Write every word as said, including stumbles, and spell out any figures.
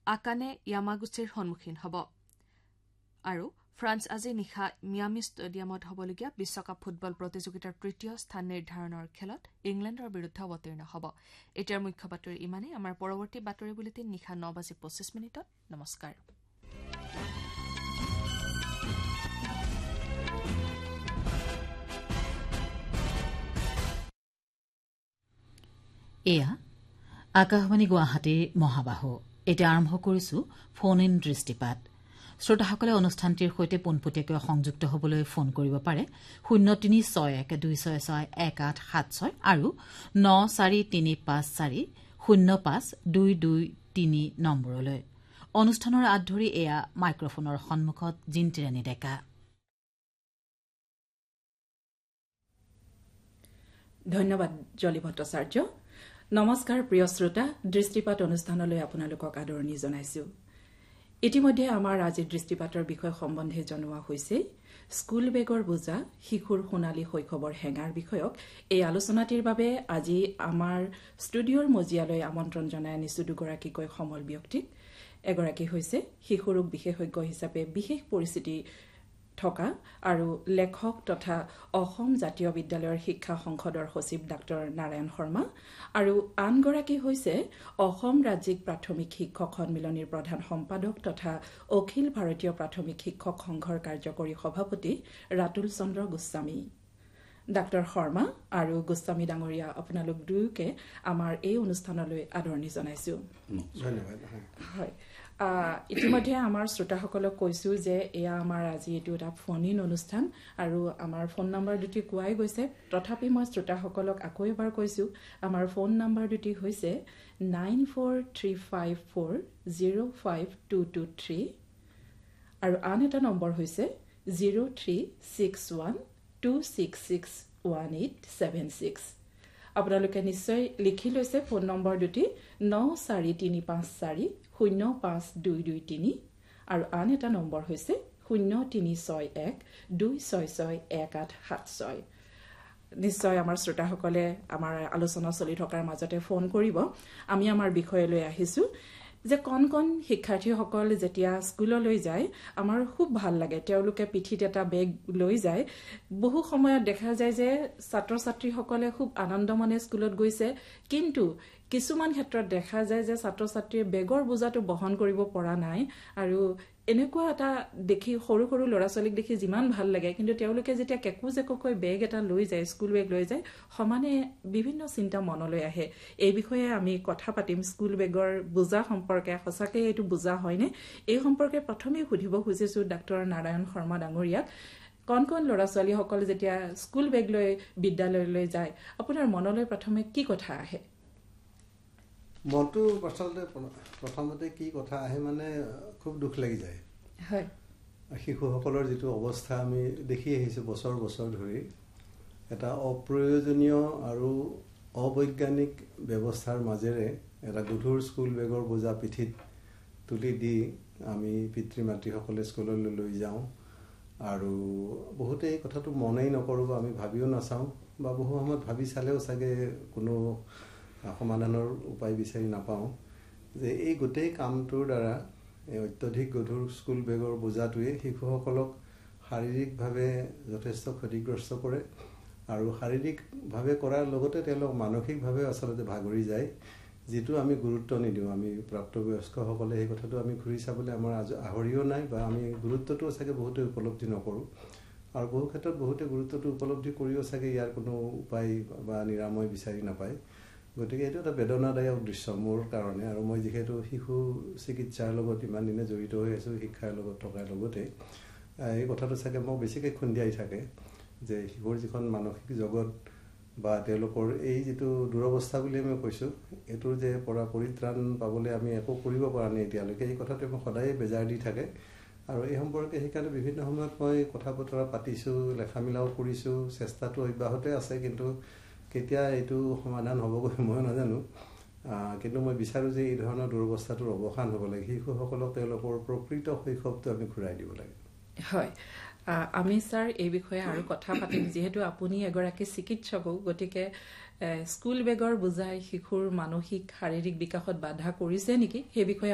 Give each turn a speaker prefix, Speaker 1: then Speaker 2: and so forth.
Speaker 1: Akane য়ামাগুচিৰ সন্মুখীন হ'ব আৰু ফ্ৰান্স আজি নিশা মিয়ামি ষ্টেডিয়ামত হ'বলগীয়া বিশ্বকাপ ফুটবল প্ৰতিযোগিতাৰ তৃতীয় স্থান নিৰ্ধাৰণৰ খেলত ইংলেণ্ডৰ বিৰুদ্ধে অৱতীৰ্ণ হ'ব এতিয়াৰ মুখ্য বাতৰি ইমানেই আমাৰ পৰৱৰ্তী বাতৰি বুলেটিন নিশা ন বাজি পঁচিছ মিনিটত নমস্কাৰ
Speaker 2: এয়া আকাশবাণী গুৱাহাটীৰ মহাবাহু এতিয়া আৰম্ভ কৰিছো ফোন ইন দৃষ্টিপাত শ্ৰোতাসকলে অনুষ্ঠানটিৰ সৈতে পোনপটীয়াকৈ সংযুক্ত হ'বলৈ ফোন কৰিব পাৰে শূন্য তিনি ছয় এক দুই ছয় ছয় এক আঠ সাত ছয় আৰু ন চাৰি তিনি পাঁচ চাৰি শূন্য পাঁচ দুই দুই তিনি নম্বৰলৈ অনুষ্ঠানৰ আঁত ধৰি এয়া মাইক্ৰফোনৰ সন্মুখত জিন্তিৰাণী ডেকা
Speaker 3: ধন্যবাদ জলি ভট্টাচাৰ্য নমস্কাৰ প্ৰিয় শ্ৰোতা দৃষ্টিপাত অনুষ্ঠানলৈ আপোনালোকক আদৰণি জনাইছো ইতিমধ্যে আমাৰ আজিৰ দৃষ্টিপাতৰ বিষয় সম্বন্ধে জনোৱা হৈছে স্কুল বেগৰ বোজা শিশুৰ সোণালী শৈশৱৰ হেঙাৰ বিষয়ক এই আলোচনাটিৰ বাবে আজি আমাৰ ষ্টুডিঅ'ৰ মজিয়ালৈ আমন্ত্ৰণ জনাই আনিছো দুগৰাকীকৈ সমল ব্যক্তিক এগৰাকী হৈছে শিশু ৰোগ বিশেষজ্ঞ হিচাপে বিশেষ পৰিস্থিতি থকা আৰু লেখক তথা অসম জাতীয় বিদ্যালয়ৰ শিক্ষা সংসদৰ সচিব ডাক্তৰ নাৰায়ণ শৰ্মা আৰু আনগৰাকী হৈছে অসম ৰাজ্যিক প্ৰাথমিক শিক্ষক সন্মিলনীৰ প্ৰধান সম্পাদক তথা অখিল ভাৰতীয় প্ৰাথমিক শিক্ষক সংঘৰ কাৰ্যকৰী সভাপতি ৰাতুল চন্দ্ৰ গোস্বামী ডাক্তৰ শৰ্মা আৰু গোস্বামী ডাঙৰীয়া আপোনালোক দুয়োকে আমাৰ এই অনুষ্ঠানলৈ আদৰণি জনাইছো
Speaker 4: ধন্যবাদ
Speaker 3: হয় ইতিমধ্যে আমাৰ শ্ৰোতাসকলক কৈছো যে এয়া আমাৰ আজি এইটো এটা ফোন ইন অনুষ্ঠান আৰু আমাৰ ফোন নম্বৰ দুটি কোৱাই গৈছে তথাপি মই শ্ৰোতাসকলক আকৌ এবাৰ কৈছো আমাৰ ফোন নম্বৰ দুটি হৈছে nine four three five four zero' five two two three আৰু আন এটা নম্বৰ হৈছে zero' three six one two six six one eight seven six আপোনালোকে নিশ্চয় লিখি লৈছে ফোন নম্বৰ দুটি ন চাৰি তিনি পাঁচ চাৰি শূন্য পাঁচ দুই দুই তিনি আৰু আন এটা নম্বৰ হৈছে শূন্য তিনি ছয় এক দুই ছয় ছয় এক আঠ সাত ছয় নিশ্চয় আমাৰ শ্ৰোতাসকলে আমাৰ আলোচনা চলি থকাৰ মাজতে ফোন কৰিব আমি আমাৰ বিষয়লৈ আহিছো যে কণ কণ শিক্ষাৰ্থীসকল যেতিয়া স্কুললৈ যায় আমাৰ খুব ভাল লাগে তেওঁলোকে পিঠিত এটা বেগ লৈ যায় বহু সময়ত দেখা যায় যে ছাত্ৰ ছাত্ৰীসকলে খুব আনন্দমনে স্কুলত গৈছে কিন্তু কিছুমান ক্ষেত্ৰত দেখা যায় যে ছাত্ৰ ছাত্ৰীয়ে বেগৰ বোজাটো বহন কৰিব পৰা নাই আৰু এনেকুৱা এটা দেখি সৰু সৰু ল'ৰা ছোৱালীক দেখি যিমান ভাল লাগে কিন্তু তেওঁলোকে যেতিয়া কেকু জেককৈ বেগ এটা লৈ যায় স্কুল বেগ লৈ যায় সমানে বিভিন্ন চিন্তা মনলৈ আহে এই বিষয়ে আমি কথা পাতিম স্কুল বেগৰ বোজা সম্পৰ্কে সঁচাকৈ এইটো বোজা হয়নে এই সম্পৰ্কে প্ৰথমে সুধিব খুজিছো ডাক্তৰ নাৰায়ণ শৰ্মা ডাঙৰীয়াক কণ কণ ল'ৰা ছোৱালীসকল যেতিয়া স্কুল বেগ লৈ বিদ্যালয়লৈ যায় আপোনাৰ মনলৈ প্ৰথমে কি কথা আহে
Speaker 4: মনটো আচলতে প্ৰথমতে কি কথা আহে মানে খুব দুখ লাগি যায়
Speaker 3: হয়
Speaker 4: শিশুসকলৰ যিটো অৱস্থা আমি দেখি আহিছোঁ বছৰ বছৰ ধৰি এটা অপ্ৰয়োজনীয় আৰু অবৈজ্ঞানিক ব্যৱস্থাৰ মাজেৰে এটা গধুৰ স্কুল বেগৰ বোজা পিঠিত তুলি দি আমি পিতৃ মাতৃসকলে স্কুললৈ লৈ যাওঁ আৰু বহুতে এই কথাটো মনেই নকৰোঁ বা আমি ভাবিও নাচাওঁ বা বহু সময়ত ভাবি চালেও চাগে কোনো সমাধানৰ উপায় বিচাৰি নাপাওঁ যে এই গোটেই কামটোৰ দ্বাৰা এই অত্যধিক গধুৰ স্কুল বেগৰ বোজাটোৱে শিশুসকলক শাৰীৰিকভাৱে যথেষ্ট ক্ষতিগ্ৰস্ত কৰে আৰু শাৰীৰিকভাৱে কৰাৰ লগতে তেওঁলোক মানসিকভাৱে আচলতে ভাগৰি যায় যিটো আমি গুৰুত্ব নিদিওঁ আমি প্ৰাপ্তবয়স্কসকলে সেই কথাটো আমি ঘূৰি চাবলৈ আমাৰ আহৰিও নাই বা আমি গুৰুত্বটো চাগে বহুতে উপলব্ধি নকৰোঁ আৰু বহু ক্ষেত্ৰত বহুতে গুৰুত্বটো উপলব্ধি কৰিও চাগে ইয়াৰ কোনো উপায় বা নিৰাময় বিচাৰি নাপায় গতিকে এইটো এটা বেদনাদায়ক দৃশ্য মোৰ কাৰণে আৰু মই যিহেতু শিশু চিকিৎসাৰ লগত ইমান দিনে জড়িত হৈ আছোঁ শিক্ষাৰ লগত থকাৰ লগতে এই কথাটো চাগে মোক বেছিকৈ খুন্দিয়াই থাকে যে শিশুৰ যিখন মানসিক জগত বা তেওঁলোকৰ এই যিটো দুৰৱস্থা বুলি মই কৈছোঁ এইটোৰ যে পৰা পৰিত্ৰাণ পাবলৈ আমি একো কৰিব পৰা নাই এতিয়ালৈকে এই কথাটো মোক সদায়ে বেজাৰ দি থাকে আৰু এই সম্পৰ্কে সেইকাৰণে বিভিন্ন সময়ত মই কথা বতৰা পাতিছোঁ লেখা মেলাও কৰিছোঁ চেষ্টাটো অব্যাহতে আছে কিন্তু কেতিয়া এইটো সমাধান হ'বগৈ মই নাজানো কিন্তু মই বিচাৰোঁ যে এই ধৰণৰ দুৰৱস্থাটোৰ অৱসান হ'ব লাগে শিশুসকলক তেওঁলোকৰ প্ৰকৃত শৈশৱটো আমি ঘূৰাই দিব লাগে
Speaker 3: হয় আমি স্যাৰ এই বিষয়ে আৰু কথা পাতিম যেহেতু আপুনি এগৰাকী চিকিৎসকো গতিকে স্কুল বেগৰ বুজাই শিশুৰ মানসিক শাৰীৰিক বিকাশত বাধা কৰিছে নেকি সেই বিষয়ে